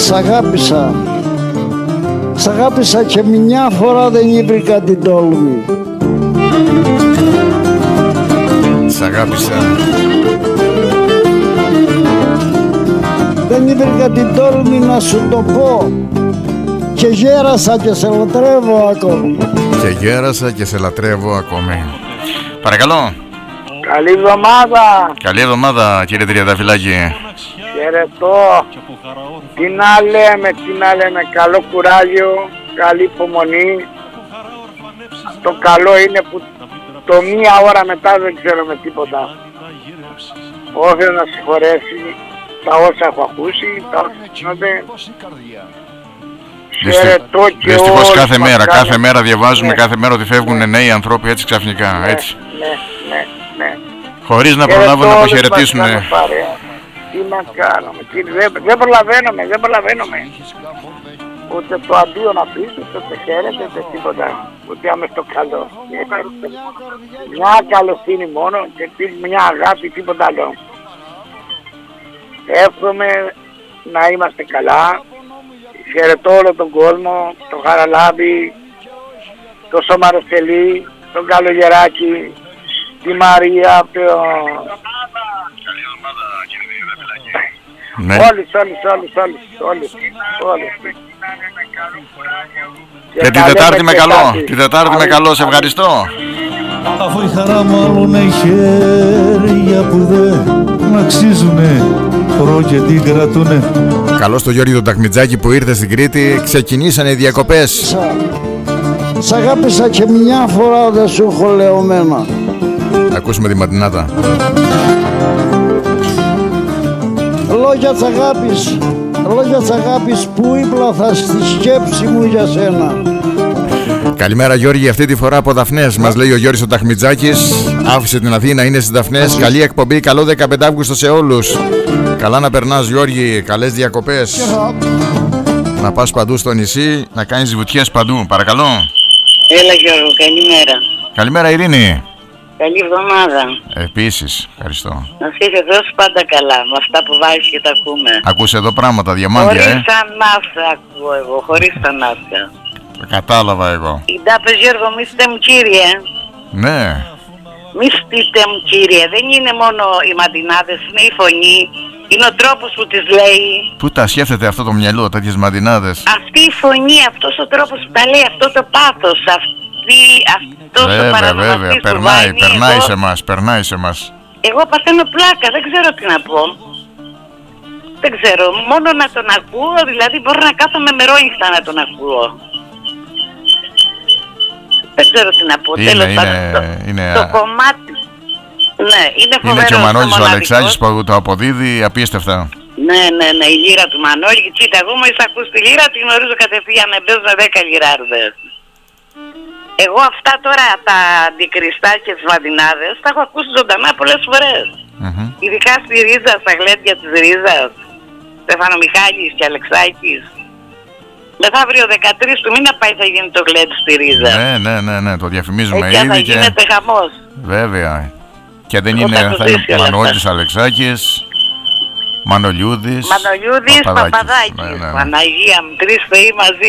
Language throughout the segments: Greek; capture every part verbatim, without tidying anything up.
Σ' αγάπησα. Σ' αγάπησα και μια φορά δεν βρήκα την τόλμη. Σ' αγάπησα. Δεν βρήκα την τόλμη να σου το πω. Και γέρασα και σε λατρεύω ακόμη. Και γέρασα και σε λατρεύω ακόμη. Παρακαλώ. Καλή εβδομάδα. Καλή εβδομάδα κύριε Τριανταφυλάκη. Χαιρετώ. Τι να λέμε, τι να λέμε. Καλό κουράγιο, καλή υπομονή. Το καλό είναι που το μία ώρα μετά δεν ξέρουμε τίποτα. Ο Θεός να συγχωρέσει τα όσα έχω ακούσει, τα όσα γίνονται. Δυστυχώς κάθε μέρα, κάθε μέρα διαβάζουμε, ναι, κάθε μέρα ότι φεύγουν, ναι, νέοι ανθρώποι έτσι ξαφνικά, ναι, έτσι. Ναι, ναι, ναι. Χωρίς να προλάβουν να αποχαιρετήσουν. Τι να κάνουμε, τι, δεν, δεν προλαβαίνουμε, δεν προλαβαίνουμε. Ούτε το αντίο να πεις, ούτε χαίρετε, ούτε τίποτα. Ούτε άμε στο καλό. Μια καλοσύνη μόνο και μια αγάπη, τίποτα άλλο. Εύχομαι να είμαστε καλά. Χαιρετώ όλο τον κόσμο, τον Χαραλάμπη, τον Σομαροσελή, τον Καλογεράκη, τη Μαρία, τον... Ναι. Όλους, όλους, όλους, όλους, όλους, όλους. Και την Τετάρτη με καλό, την Τετάρτη με καλό, σε ευχαριστώ. Αφού η χαρά μου άλλον έχει χέρια που δεν αξίζουνε, προ και την κρατούνε. Καλώς το Γιώργη τον Ταχμιτζάκη που ήρθε στην Κρήτη. Ξεκινήσανε οι διακοπές. Σ' αγάπησα και μια φορά δεν σου έχω λεωμένα. Ακούσουμε τη ματινάτα. Λόγια της αγάπης, λόγια της αγάπης που ύπλαθα στη σκέψη μου για σένα. Καλημέρα Γιώργη, αυτή τη φορά από Δαφνές. Μας λέει ο Γιώργης ο Ταχμιτζάκης. Άφησε την Αθήνα, είναι στις Δαφνές. Καλή εκπομπή, καλό δεκαπέντε Αυγούστου σε όλους. Καλά να περνάς Γιώργη, καλές διακοπές. Να πας παντού στο νησί, να κάνεις βουτιές παντού, παρακαλώ. Έλα Γιώργο, καλημέρα. Καλημέρα Ειρήνη. Καλή εβδομάδα. Επίσης, ευχαριστώ. Να σε είχε δώσει πάντα καλά με αυτά που βάζεις και τα ακούμε. Ακούσε εδώ πράγματα, διαμάντια, χωρίς ε. Χωρίς ανάσα ακούω εγώ, χωρίς ανάσα. Κατάλαβα εγώ. Η Ντάπες Γιώργο, μη στέ μου κύριε. Ναι. Μη στείτε μου κύριε, δεν είναι μόνο οι μαντινάδες, είναι η φωνή. Είναι ο τρόπος που τις λέει. Πού τα σκέφτεται αυτό το μυαλό, τέτοιες μαντινάδες. Αυτή η φωνή, αυτός ο τρόπος που τα λέει, αυτό το πάθος, αυτή, αυτός ο παρανομαστής που περνάει, βάζει, περνάει εγώ, σε μας, περνάει σε μας. Εγώ παθαίνω πλάκα, δεν ξέρω τι να πω. Δεν ξέρω, μόνο να τον ακούω, δηλαδή μπορώ να κάθομαι μερόνυχτα να τον ακούω. Δεν ξέρω τι να πω, Είναι, τέλος είναι, πάντων, το, είναι, το κομμάτι. Ναι, είναι φοβερό. Είναι και ο Μανώλης ο Αλεξάκης που το αποδίδει απίστευτα. Ναι, ναι, ναι, η λύρα του Μανώλη. Κοίτα, εγώ μόλις ακούς τη λύρα, τη γνωρίζω κατευθείαν, να παίζουν δέκα λιράρδες. Εγώ αυτά τώρα τα αντικριστά και τις μαντινάδες τα έχω ακούσει ζωντανά πολλές φορές. Mm-hmm. Ειδικά στη Ρίζα, στα γλέντια της Ρίζας, Στέφανο Μιχάλης και Αλεξάκης. Μεθαύριο δεκατρείς του μήνα πάει θα γίνει το γλέντι στη Ρίζα. Ναι, ναι, ναι, ναι, το διαφημίζουμε εκεί ήδη. Θα και... γίνεται χαμός. Βέβαια. Και δεν είναι, θα είναι Μανώλης Αλεξάκης, Μανολιούδης, Μανολιούδης, Παπαδάκης. Ναι, ναι. Παναγία μου, τρεις θεοί μαζί.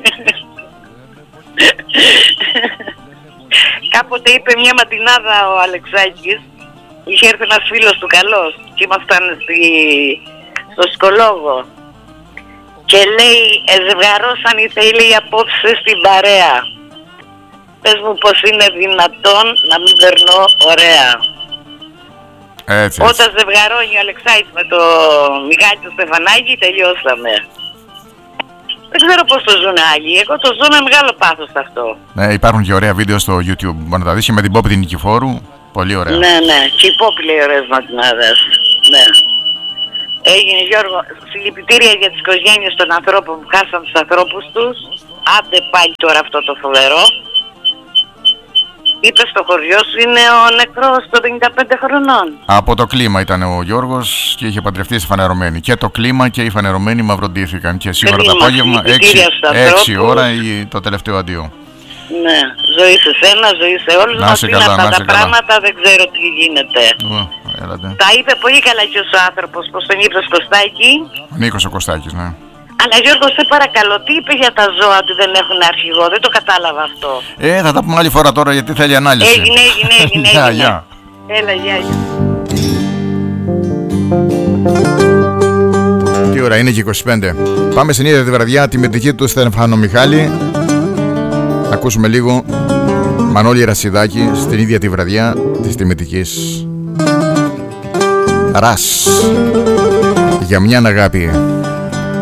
Κάποτε είπε μια ματινάδα ο Αλεξάκης, είχε έρθει ένας φίλος του καλός και ήμασταν στη... στο σκολόγο και λέει «Εζευγαρώσαν οι θεοί λέει απόψε στην παρέα. Πες μου πως είναι δυνατόν να μην περνώ ωραία». Έτσι, Όταν έτσι. Ζευγαρώνει ο Αλεξάκης με το Μιχάλη του Στεφανάκη τελειώσαμε. Δεν ξέρω πώς το ζουν άλλοι. Εγώ το ζω με μεγάλο πάθος αυτό. Ναι, υπάρχουν και ωραία βίντεο στο YouTube. Μπορεί να τα δεις και με την Πόπη την Νικηφόρου. Πολύ ωραία. Ναι, ναι. Και η Πόπη λέει ωραίες ματινάδες. Ναι. Έγινε Γιώργο, συλληπιτήρια για τις οικογένειες των ανθρώπων που χάσαν τους ανθρώπους τους. Άντε πάλι τώρα αυτό το φοβερό. Είπε στο χωριό σου είναι ο νεκρός των πενήντα πέντε χρονών. Από το κλίμα ήταν ο Γιώργος και είχε παντρευτεί στη φανερωμένη. Και το κλίμα και οι φανερωμένοι μαυροντήθηκαν. Και σήμερα το απόγευμα έξι ώρα το τελευταίο αντίο. Ναι, ζωή σε σένα, ζωή σε όλους μας. Είναι αυτά τα πράγματα, δεν ξέρω τι γίνεται. Έλατε. Τα είπε πολύ καλά και ο άνθρωπος, πως τον είπες Κωστάκη. Νίκος ο Κωστάκης, ναι. Αλλά Γιώργο, σε παρακαλώ, τι είπε για τα ζώα ότι δεν έχουν αρχηγό? Δεν το κατάλαβα αυτό. Ε, θα τα πούμε άλλη φορά τώρα γιατί θέλει ανάλυση. Έγινε, έγινε, έγινε. Γεια, έγινε. γεια. Έλα, γεια, γεια. Τι ώρα είναι και είκοσι πέντε. Πάμε στην ίδια τη βραδιά, τη μετρική του Στέφανο Μιχάλη. Να ακούσουμε λίγο Μανώλη Ρασιδάκη στην ίδια τη βραδιά της τιμητικής. Ρας για μια αγάπη.